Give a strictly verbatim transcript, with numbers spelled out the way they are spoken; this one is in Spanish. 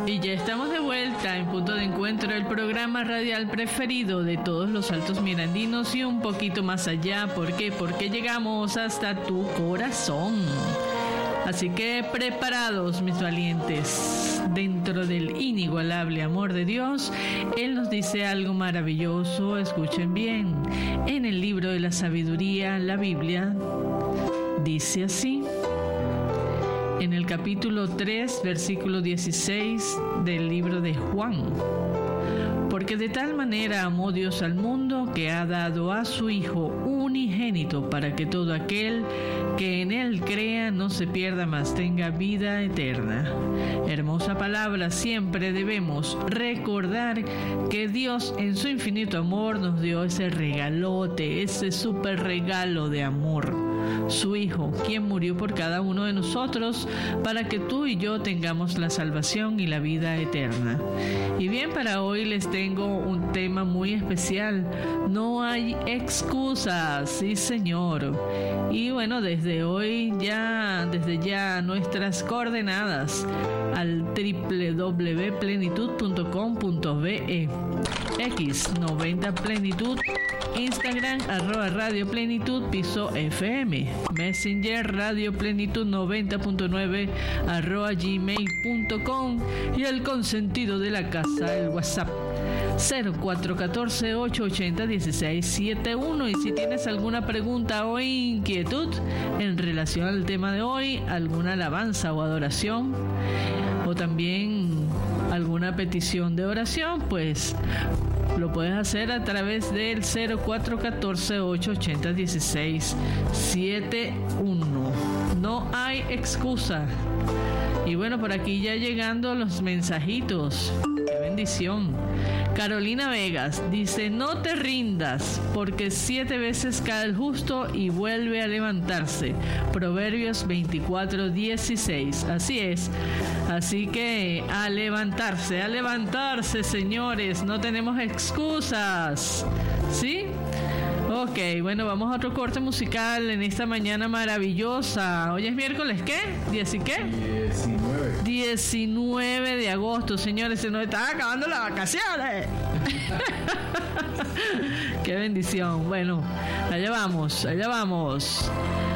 Y ya estamos de vuelta en Punto de Encuentro, el programa radial preferido de todos los altos mirandinos y un poquito más allá. ¿Por qué? Porque llegamos hasta tu corazón. Así que preparados, mis valientes. Dentro del inigualable amor de Dios, Él nos dice algo maravilloso. Escuchen bien. En el libro de la sabiduría, la Biblia, dice así. En el capítulo tres, versículo dieciséis del libro de Juan. Porque de tal manera amó Dios al mundo que ha dado a su Hijo unigénito para que todo aquel que en Él crea no se pierda, mas tenga vida eterna. Hermosa palabra. Siempre debemos recordar que Dios en su infinito amor nos dio ese regalote, ese súper regalo de amor. Su Hijo, quien murió por cada uno de nosotros para que tú y yo tengamos la salvación y la vida eterna. Y bien, para hoy les tengo un tema muy especial. No hay excusas, sí señor. Y bueno, desde hoy ya, desde ya nuestras coordenadas al doble u doble u doble u punto plenitud punto com punto be, X noventa Plenitud, Instagram arroba Radio Plenitud piso F M, Messenger Radio Plenitud noventa punto nueve arroba gmail punto com y el consentido de la casa, el WhatsApp cero cuatro uno cuatro, ocho ocho cero, uno seis siete uno. Y si tienes alguna pregunta o inquietud en relación al tema de hoy, alguna alabanza o adoración, o también alguna petición de oración, pues lo puedes hacer a través del cero cuatro uno cuatro, ocho ocho cero, uno seis siete uno. No hay excusa. Y bueno, por aquí ya llegando los mensajitos. ¡Qué bendición! Carolina Vegas dice: no te rindas, porque siete veces cae el justo y vuelve a levantarse. Proverbios veinticuatro dieciséis. Así es. Así que a levantarse, a levantarse, señores. No tenemos excusas. ¿Sí? Ok, bueno, vamos a otro corte musical en esta mañana maravillosa. Hoy es miércoles, ¿qué? ¿diez y qué? diecinueve. diecinueve de agosto, señores, se nos están acabando las vacaciones. Qué bendición. Bueno, allá vamos, allá vamos.